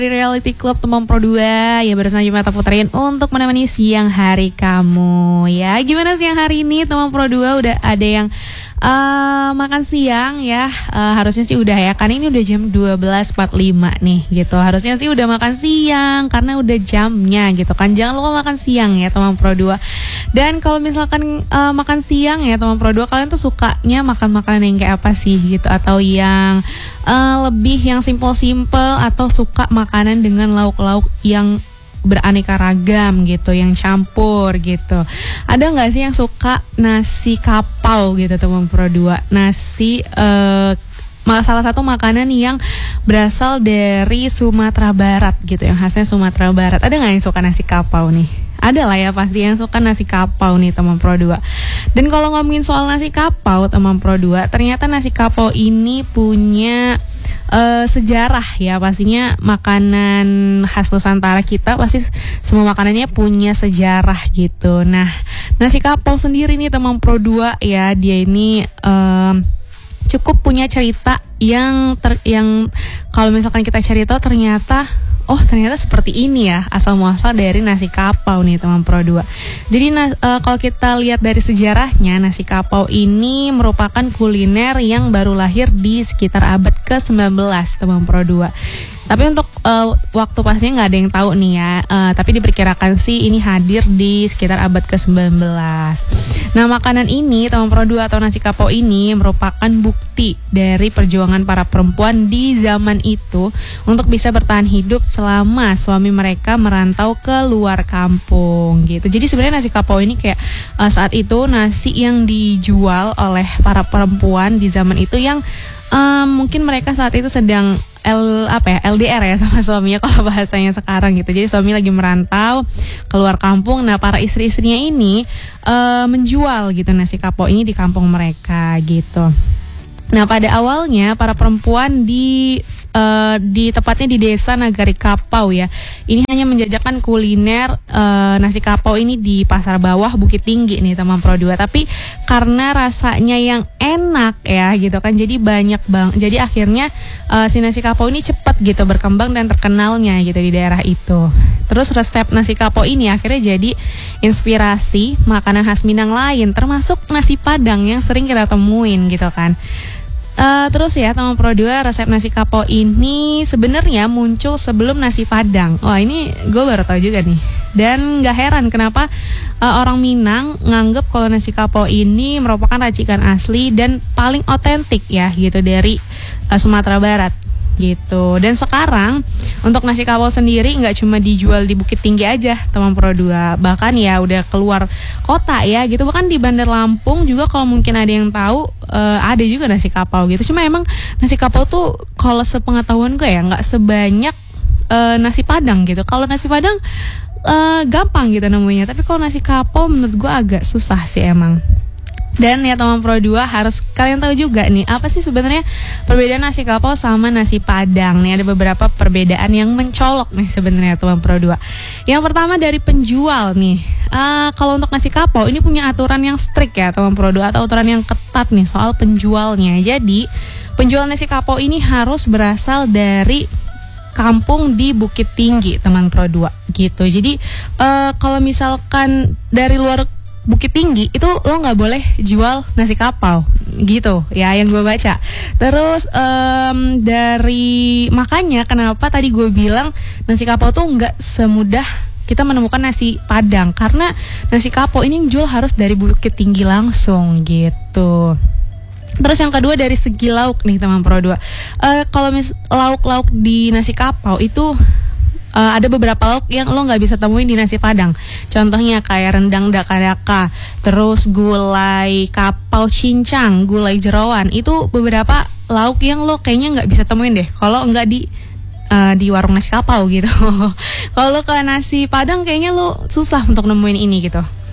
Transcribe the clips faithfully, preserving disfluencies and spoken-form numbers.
Di Reality Club Teman Pro dua ya, barusan Meta puterin untuk menemani siang hari kamu. Ya, gimana siang hari ini Teman Pro dua? Udah ada yang uh, makan siang ya? Uh, harusnya sih udah ya, karena ini udah jam dua belas empat puluh lima nih gitu. Harusnya sih udah makan siang karena udah jamnya gitu kan. Jangan lupa makan siang ya Teman Pro dua. Dan kalau misalkan uh, makan siang ya Teman Pro dua, kalian tuh sukanya makan makanan yang kayak apa sih gitu? Atau yang uh, lebih yang simple-simple, atau suka makanan dengan lauk-lauk yang beraneka ragam gitu, yang campur gitu. Ada nggak sih yang suka nasi kapau gitu Teman Pro dua? Nasi uh, salah satu makanan yang berasal dari Sumatera Barat gitu, yang khasnya Sumatera Barat. Ada nggak yang suka nasi kapau nih? Ada lah ya pasti yang suka nasi kapau nih Teman Pro dua. Dan kalau ngomongin soal nasi kapau Teman Pro dua, ternyata nasi kapau ini punya Uh, sejarah ya. Pastinya makanan khas Nusantara kita pasti semua makanannya punya sejarah gitu. Nah, nasi kapau sendiri nih Teman Pro dua ya, dia ini um, cukup punya cerita yang ter, yang kalau misalkan kita cari tahu ternyata oh ternyata seperti ini ya asal muasal dari nasi kapau nih Teman Pro dua. Jadi na- uh, kalau kita lihat dari sejarahnya, nasi kapau ini merupakan kuliner yang baru lahir di sekitar abad ke sembilan belas Teman Pro dua. Tapi untuk uh, waktu pastinya nggak ada yang tahu nih ya. Uh, tapi diperkirakan sih ini hadir di sekitar abad ke sembilan belas. Nah, makanan ini Teman Pro dua atau nasi kapau ini merupakan bukti dari perjuangan para perempuan di zaman itu untuk bisa bertahan hidup selama suami mereka merantau ke luar kampung gitu. Jadi sebenarnya nasi kapau ini kayak uh, saat itu nasi yang dijual oleh para perempuan di zaman itu yang uh, mungkin mereka saat itu sedang L apa ya L D R ya sama suaminya kalau bahasanya sekarang gitu. Jadi suami lagi merantau keluar kampung. Nah, para istri-istrinya ini uh, menjual gitu nasi kapau ini di kampung mereka gitu. Nah, pada awalnya para perempuan di uh, di tepatnya di desa Nagari Kapau ya, ini hanya menjajakan kuliner uh, nasi kapau ini di Pasar Bawah Bukit Tinggi nih Teman Pro dua. Tapi karena rasanya yang enak ya gitu kan, jadi banyak bang. Jadi akhirnya uh, si nasi kapau ini cepat gitu berkembang dan terkenalnya gitu di daerah itu. Terus resep nasi kapau ini akhirnya jadi inspirasi makanan khas Minang lain, termasuk nasi Padang yang sering kita temuin gitu kan. Uh, terus ya Teman Pro dua, resep nasi kapau ini sebenarnya muncul sebelum nasi Padang. Wah, ini gue baru tahu juga nih. Dan gak heran kenapa uh, orang Minang nganggep kalau nasi kapau ini merupakan racikan asli dan paling otentik ya gitu dari uh, Sumatera Barat gitu. Dan sekarang untuk nasi kapau sendiri nggak cuma dijual di Bukit Tinggi aja Teman Pro dua, bahkan ya udah keluar kota ya gitu. Bahkan di Bandar Lampung juga kalau mungkin ada yang tahu uh, ada juga nasi kapau gitu. Cuma emang nasi kapau tuh kalau sepengetahuan gue ya nggak sebanyak uh, nasi Padang gitu. Kalau nasi Padang uh, gampang gitu nemunya, tapi kalau nasi kapau menurut gue agak susah sih emang. Dan ya Teman Pro dua, harus kalian tahu juga nih apa sih sebenarnya perbedaan nasi kapau sama nasi Padang. Nih ada beberapa perbedaan yang mencolok nih sebenarnya Teman Pro dua. Yang pertama dari penjual nih. Uh, kalau untuk nasi kapau ini punya aturan yang strict ya Teman Pro dua, atau aturan yang ketat nih soal penjualnya. Jadi penjual nasi kapau ini harus berasal dari kampung di Bukit Tinggi Teman Pro dua gitu. Jadi uh, kalau misalkan dari luar Bukit Tinggi itu lo nggak boleh jual nasi kapau gitu ya yang gue baca. Terus um, dari makanya kenapa tadi gue bilang nasi kapau tuh nggak semudah kita menemukan nasi Padang, karena nasi kapau ini jual harus dari Bukit Tinggi langsung gitu. Terus yang kedua dari segi lauk nih Teman Pro dua. Uh, kalau mis lauk-lauk di nasi kapau itu Uh, ada beberapa lauk yang lo nggak bisa temuin di nasi Padang. Contohnya kayak rendang daka-daka, terus gulai kapau cincang, gulai jerawan. Itu beberapa lauk yang lo kayaknya nggak bisa temuin deh kalau nggak di uh, di warung nasi kapau gitu. Kalau lo ke nasi Padang kayaknya lo susah untuk nemuin ini gitu.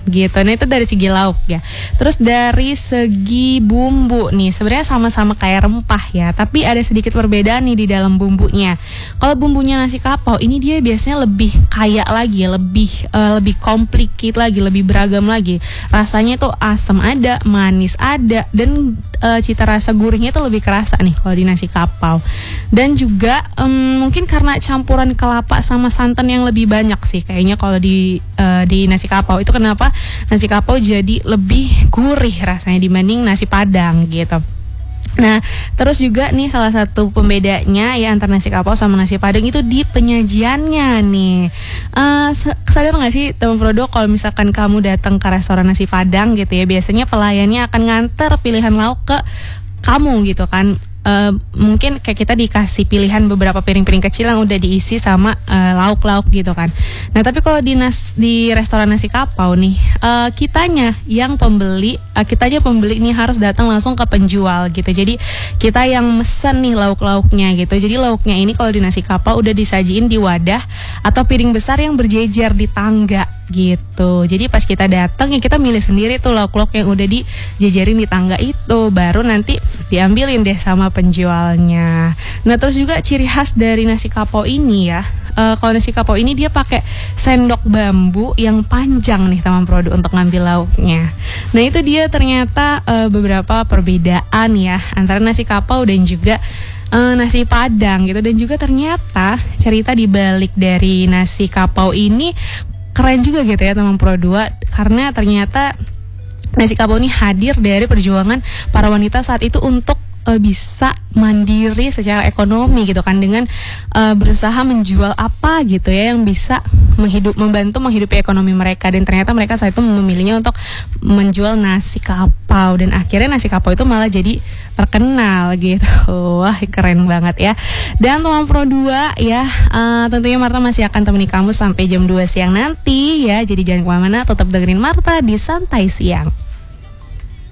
gitu. Nah itu dari segi lauk ya. Terus dari segi bumbu nih, sebenarnya sama-sama kayak rempah ya, tapi ada sedikit perbedaan nih di dalam bumbunya. Kalau bumbunya nasi kapau ini dia biasanya lebih kaya lagi, lebih uh, lebih komplikit lagi, lebih beragam lagi. Rasanya tuh asam ada, manis ada, dan uh, cita rasa gurihnya tuh lebih kerasa nih kalau di nasi kapau. Dan juga um, mungkin karena campuran kelapa sama santan yang lebih banyak sih kayaknya kalau di uh, di nasi kapau. Itu kenapa nasi kapau jadi lebih gurih rasanya dibanding nasi padang gitu. Nah, terus juga nih salah satu pembedanya ya antara nasi kapau sama nasi padang itu di penyajiannya nih. Uh, sadar nggak sih teman Prodo kalau misalkan kamu datang ke restoran nasi padang gitu ya, biasanya pelayannya akan nganter pilihan lauk ke kamu gitu kan. Uh, mungkin kayak kita dikasih pilihan beberapa piring-piring kecil yang udah diisi sama uh, lauk-lauk gitu kan. Nah tapi kalau di nas di restoran nasi kapau nih, uh, kitanya yang pembeli, uh, kitanya pembeli nih harus datang langsung ke penjual gitu. Jadi kita yang mesen nih lauk-lauknya gitu. Jadi lauknya ini kalau di nasi kapau udah disajiin di wadah atau piring besar yang berjejer di tangga gitu. Jadi pas kita datang ya kita milih sendiri tuh lauk-lauk yang udah dijejerin di tangga itu, baru nanti diambilin deh sama penjualnya. Nah terus juga ciri khas dari nasi kapau ini ya, uh, kalau nasi kapau ini dia pakai sendok bambu yang panjang nih teman Prodo untuk ngambil lauknya. Nah itu dia ternyata uh, beberapa perbedaan ya antara nasi kapau dan juga uh, nasi padang gitu. Dan juga ternyata cerita di balik dari nasi kapau ini keren juga gitu ya teman Pro dua, karena ternyata nasi kapau ini hadir dari perjuangan para wanita saat itu untuk uh, bisa mandiri secara ekonomi gitu kan, dengan uh, berusaha menjual apa gitu ya yang bisa menghidup membantu menghidupi ekonomi mereka. Dan ternyata mereka saat itu memilihnya untuk menjual nasi kapau, dan akhirnya nasi kapau itu malah jadi terkenal gitu. Wah keren banget ya. Dan teman Pro dua ya, uh, tentunya Marta masih akan temani kamu sampai jam dua siang nanti ya. Jadi jangan kemana-mana, tetap dengerin Marta di Santai Siang.